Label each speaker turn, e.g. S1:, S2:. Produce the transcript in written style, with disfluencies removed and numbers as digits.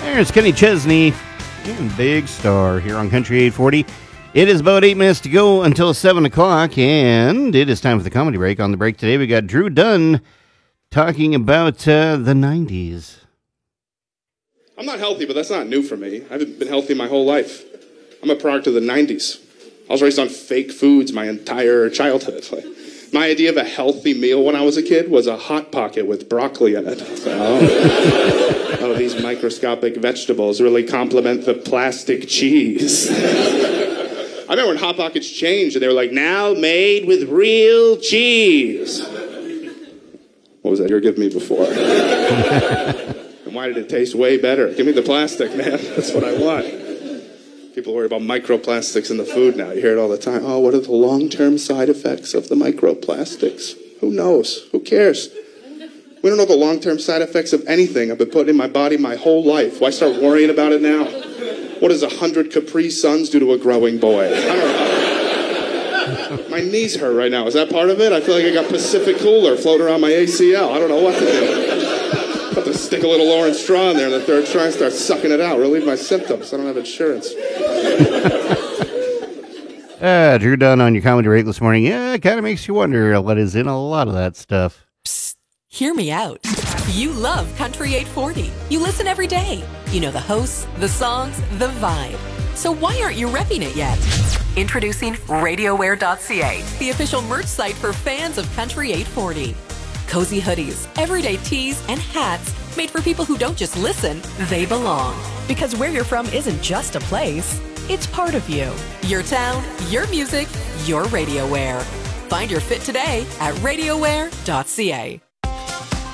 S1: There's Kenny Chesney and Big Star here on Country 840. It is about 8 minutes to go until 7 o'clock, and it is time for the comedy break. On the break today, we got Drew Dunn talking about the 90s.
S2: I'm not healthy, but that's not new for me. I haven't been healthy my whole life. I'm a product of the 90s. I was raised on fake foods my entire childhood. My idea of a healthy meal when I was a kid was a Hot Pocket with broccoli in it. Oh, these microscopic vegetables really complement the plastic cheese. I remember when Hot Pockets changed and they were like, now made with real cheese. What was that you were giving me before? And why did it taste way better? Give me the plastic, man. That's what I want. People worry about microplastics in the food now. You hear it all the time. Oh, what are the long-term side effects of the microplastics? Who knows? Who cares? We don't know the long-term side effects of anything I've been putting in my body my whole life. Why start worrying about it now? What does 100 Capri Suns do to a growing boy? I don't know. My knees hurt right now. Is that part of it? I feel like I got Pacific Cooler floating around my ACL. I don't know what to do. About to stick a little orange straw in there in the third try and start sucking it out. Relieve my symptoms. I don't have insurance.
S1: Drew Dunn on your comedy break this morning. Yeah, it kind of makes you wonder what is in a lot of that stuff.
S3: Psst, hear me out. You love Country 840. You listen every day. You know the hosts, the songs, the vibe. So why aren't you repping it yet? Introducing RadioWare.ca, the official merch site for fans of Country 840. Cozy hoodies, everyday tees, and hats made for people who don't just listen, they belong. Because where you're from isn't just a place, it's part of you. Your town, your music, your RadioWare. Find your fit today at RadioWare.ca.